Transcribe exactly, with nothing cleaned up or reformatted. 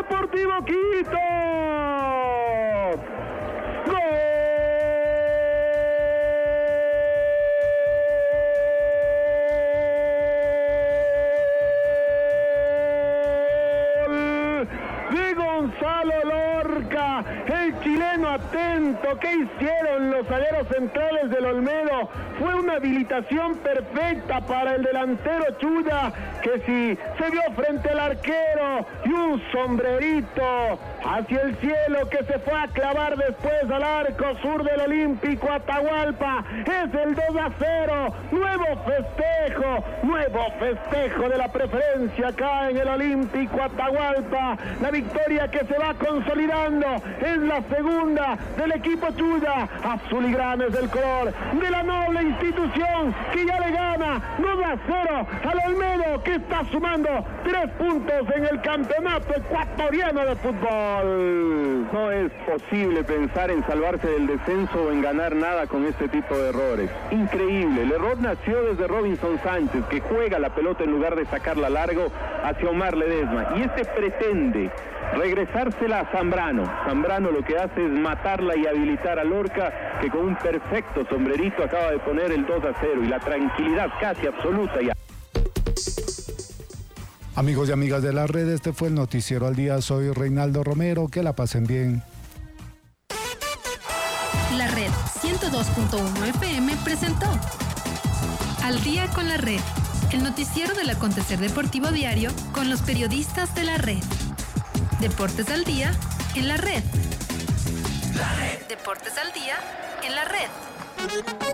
Deportivo Quito. ¡Gol! De Gonzalo Lorca, el chileno atento. ¿Qué hicieron los zagueros centrales del Olmedo? Fue una habilitación perfecta para el delantero Chuya, que sí se vio frente al arquero y un sombrerito hacia el cielo que se fue a clavar después al arco sur del Olímpico Atahualpa. Es el dos a cero, nuevo festejo, nuevo festejo de la preferencia acá en el Olímpico Atahualpa. La victoria que se va consolidando es la segunda del equipo Chuya, azul y grana es el color de la noble institución que ya le gana dos a cero al Olmedo, que está sumando tres puntos en el campeonato ecuatoriano de fútbol. No es posible pensar en salvarse del descenso o en ganar nada con este tipo de errores. Increíble, el error nació desde Robinson Sánchez, que juega la pelota en lugar de sacarla largo hacia Omar Ledesma, y este pretende regresársela a Zambrano. Zambrano lo que hace es matarla y habilitar a Lorca, que con un perfecto sombrerito acaba de poner el dos a cero, y la tranquilidad casi absoluta ya. Amigos y amigas de la red, este fue el Noticiero al Día. Soy Reinaldo Romero, que la pasen bien. La Red ciento dos punto uno F M presentó Al Día con la Red, el noticiero del acontecer deportivo diario con los periodistas de la red. Deportes al Día en la Red. La Red. Deportes al Día en la Red.